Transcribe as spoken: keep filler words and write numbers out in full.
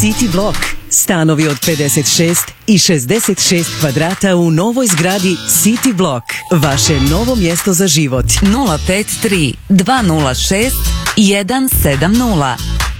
City Block. Stanovi od pedeset šest i šezdeset šest kvadrata u novoj zgradi City Block. Vaše novo mjesto za život. nula pet tri dva nula šest jedan sedam nula